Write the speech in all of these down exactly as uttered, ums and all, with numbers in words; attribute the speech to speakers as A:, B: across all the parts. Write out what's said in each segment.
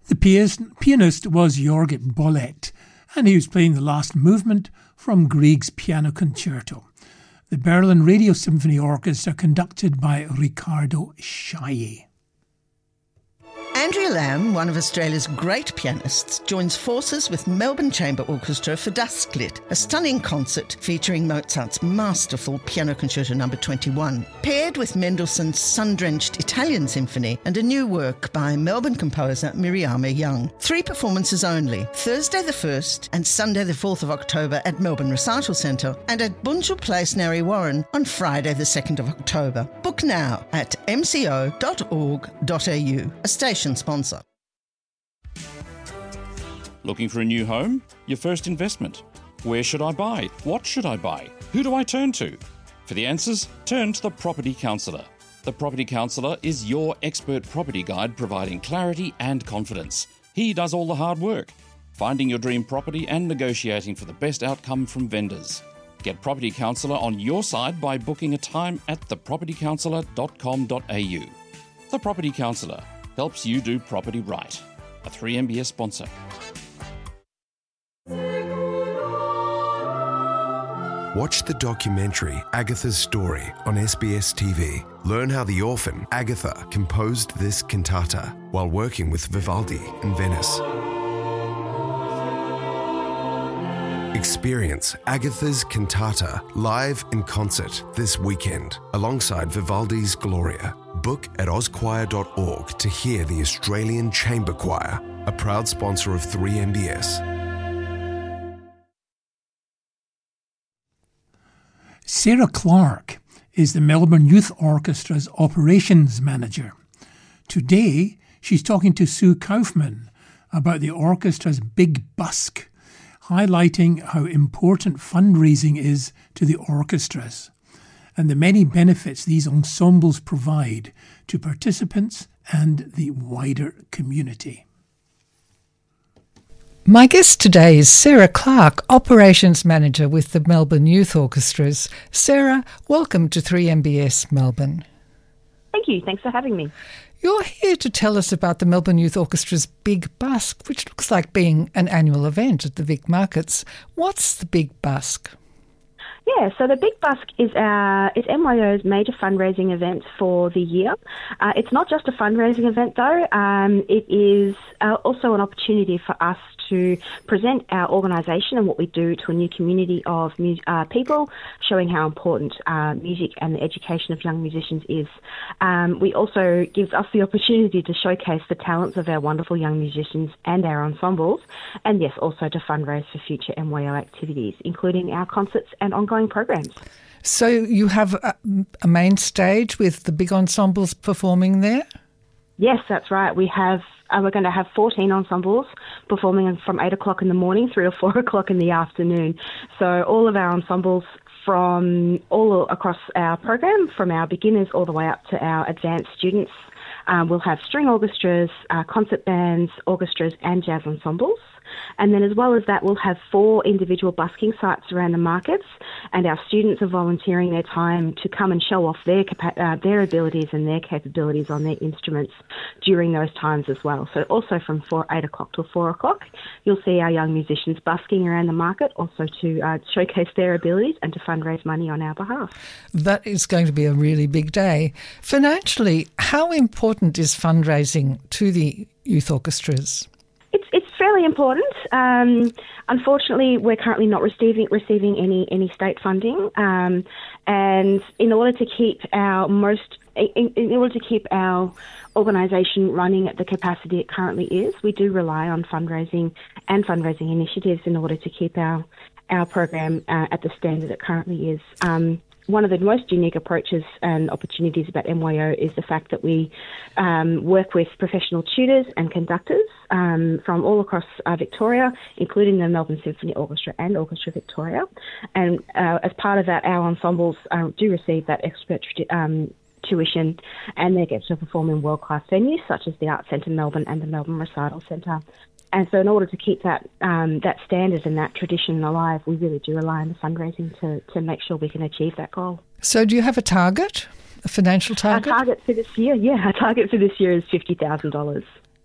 A: The pianist, pianist was Jorgit Bollet, and he was playing the last movement from Grieg's Piano Concerto. The Berlin Radio Symphony Orchestra, conducted by Riccardo Chailly.
B: Andrea Lamb, one of Australia's great pianists, joins forces with Melbourne Chamber Orchestra for Dusklit, a stunning concert featuring Mozart's masterful Piano Concerto number twenty-one, paired with Mendelssohn's sun-drenched Italian Symphony and a new work by Melbourne composer Miriama Young. Three performances only, Thursday the first and Sunday the fourth of October at Melbourne Recital Centre, and at Bunjil Place, Narre Warren on Friday the second of October. Book now at m c o dot org dot a u, a station sponsor.
C: Looking for a new home? Your first investment? Where should I buy? What should I buy? Who do I turn to? For the answers, turn to the Property Counsellor. The Property Counsellor is your expert property guide, providing clarity and confidence. He does all the hard work, finding your dream property and negotiating for the best outcome from vendors. Get Property Counsellor on your side by booking a time at the property counsellor dot com dot a u. The Property Counsellor helps you do property right. A three M B S sponsor.
D: Watch the documentary Agatha's Story on S B S T V. Learn how the orphan Agatha composed this cantata while working with Vivaldi in Venice. Experience Agatha's cantata live in concert this weekend alongside Vivaldi's Gloria. Book at oz choir dot org to hear the Australian Chamber Choir, a proud sponsor of three M B S.
A: Sarah Clark is the Melbourne Youth Orchestra's operations manager. Today, she's talking to Sue Kaufman about the orchestra's Big Busk, highlighting how important fundraising is to the orchestras and the many benefits these ensembles provide to participants and the wider community.
E: My guest today is Sarah Clark, Operations Manager with the Melbourne Youth Orchestras. Sarah, welcome to three M B S Melbourne.
F: Thank you. Thanks for having me.
E: You're here to tell us about the Melbourne Youth Orchestra's Big Busk, which looks like being an annual event at the Vic Markets. What's the Big Busk?
F: Yeah, so the Big Busk is our, is M Y O's major fundraising event for the year. Uh, it's not just a fundraising event though, um, it is uh, also an opportunity for us to present our organisation and what we do to a new community of mu- uh, people, showing how important uh, music and the education of young musicians is. Um, we also gives us the opportunity to showcase the talents of our wonderful young musicians and our ensembles, and yes, also to fundraise for future M Y O activities, including our concerts and ongoing programs.
E: So you have a, a main stage with the big ensembles performing there?
F: Yes, that's right. We have uh, we're going to have fourteen ensembles performing from eight o'clock in the morning through to four o'clock in the afternoon. So all of our ensembles from all across our program, from our beginners all the way up to our advanced students. Um, we'll have string orchestras, uh, concert bands, orchestras and jazz ensembles. And then as well as that, we'll have four individual busking sites around the markets, and our students are volunteering their time to come and show off their capa- uh, their abilities and their capabilities on their instruments during those times as well. So also from four, eight o'clock till four o'clock, you'll see our young musicians busking around the market, also to uh, showcase their abilities and to fundraise money on our behalf. That
E: is going to be a really big day. Financially, how important is fundraising to the youth orchestras?
F: It's it's fairly important. Um, unfortunately, we're currently not receiving receiving any any state funding, um, and in order to keep our most in, in order to keep our organisation running at the capacity it currently is, we do rely on fundraising and fundraising initiatives in order to keep our our program uh, at the standard it currently is. Um, One of the most unique approaches and opportunities about M Y O is the fact that we um, work with professional tutors and conductors um, from all across uh, Victoria, including the Melbourne Symphony Orchestra and Orchestra Victoria. And uh, as part of that, our ensembles uh, do receive that expert um, tuition, and they get to perform in world-class venues such as the Arts Centre Melbourne and the Melbourne Recital Centre. And so in order to keep that um, that standard and that tradition alive, we really do rely on the fundraising to, to make sure we can achieve that goal.
E: So do you have a target, a financial target?
F: Our target for this year, yeah, our target for this year is fifty thousand dollars.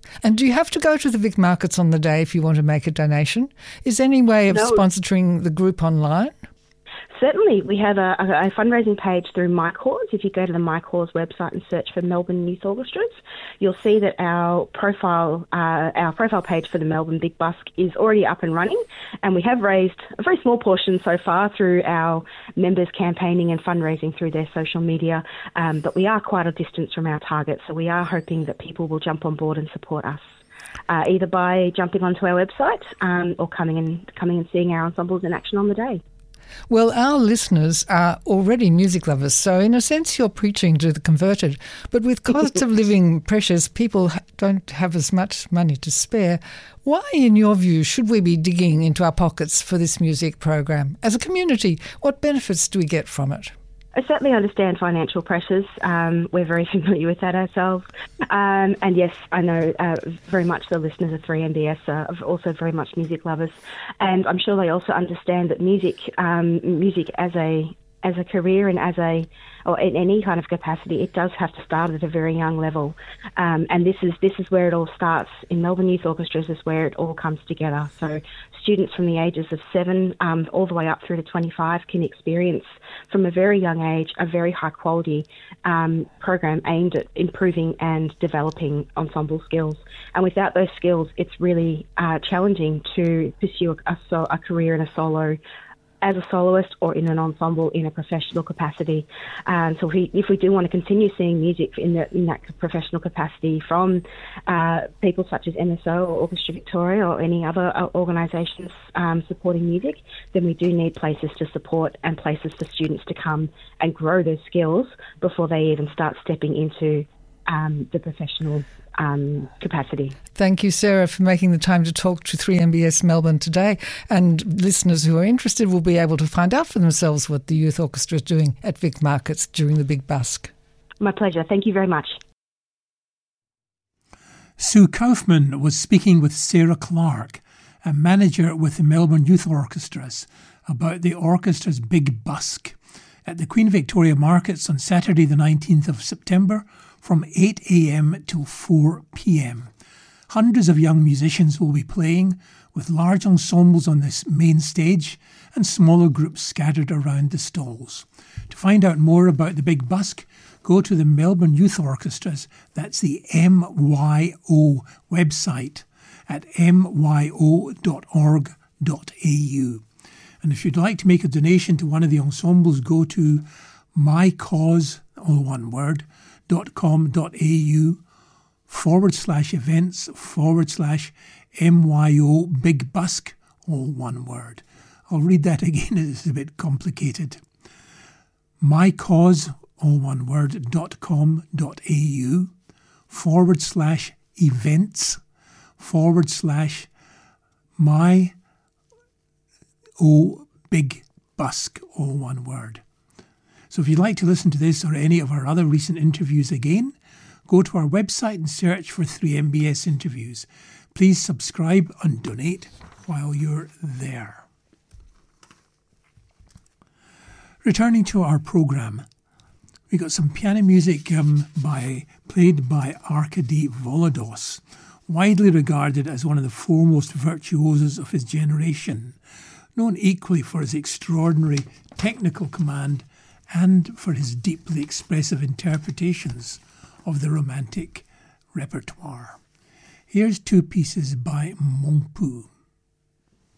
E: And do you have to go to the Vic Markets on the day if you want to make a donation? Is there any way of
F: No.
E: sponsoring the group online?
F: Certainly, we have a, a, a fundraising page through My Cause. If you go to the My Cause website and search for Melbourne Youth Orchestras, you'll see that our profile, uh, our profile page for the Melbourne Big Busk is already up and running, and we have raised a very small portion so far through our members campaigning and fundraising through their social media. Um, but we are quite a distance from our target, so we are hoping that people will jump on board and support us. Uh, either by jumping onto our website um, or coming and coming and seeing our ensembles in action on the day.
E: Well, our listeners are already music lovers, so in a sense you're preaching to the converted. But with cost of living pressures, people don't have as much money to spare. Why, in your view, should we be digging into our pockets for this music program? As a community, what benefits do we get from it?
F: I certainly understand financial pressures. Um, we're very familiar with that ourselves. Um, and yes, I know uh, very much the listeners of three M B S are also very much music lovers. And I'm sure they also understand that music, um, music as a as a career and as a or in any kind of capacity, it does have to start at a very young level. Um, and this is this is where it all starts. In Melbourne Youth Orchestras is where it all comes together. So students from the ages of seven um, all the way up through to twenty-five can experience from a very young age a very high quality um, program aimed at improving and developing ensemble skills. And without those skills, it's really uh, challenging to pursue a, a, a career in a solo as a soloist or in an ensemble in a professional capacity. Um, so if we, if we do want to continue seeing music in, the, in that professional capacity from uh, people such as M S O or Orchestra Victoria or any other uh, organisations um, supporting music, then we do need places to support and places for students to come and grow their skills before they even start stepping into um, the professional Um, capacity.
E: Thank you, Sarah, for making the time to talk to three M B S Melbourne today. And listeners who are interested will be able to find out for themselves what the Youth Orchestra is doing at Vic Markets during the Big Busk.
F: My pleasure. Thank you very much.
A: Sue Kaufman was speaking with Sarah Clark, a manager with the Melbourne Youth Orchestras, about the orchestra's Big Busk at the Queen Victoria Markets on Saturday the nineteenth of September from eight a.m. till four p.m. Hundreds of young musicians will be playing, with large ensembles on this main stage and smaller groups scattered around the stalls. To find out more about the Big Busk, go to the Melbourne Youth Orchestras, that's the M Y O website, at m y o dot org dot a u. And if you'd like to make a donation to one of the ensembles, go to mycause, all one word, dot com dot a u forward slash events forward slash myo Big Busk, all one word. I'll read that again, it's a bit complicated. mycause, all one word, dot com dot a u forward slash events forward slash my o Big Busk, all one word. So if you'd like to listen to this or any of our other recent interviews again, go to our website and search for three M B S interviews. Please subscribe and donate while you're there. Returning to our programme, we got some piano music um, by played by Arkady Volodos, widely regarded as one of the foremost virtuosos of his generation, known equally for his extraordinary technical command and for his deeply expressive interpretations of the Romantic repertoire. Here's two pieces by Montpu.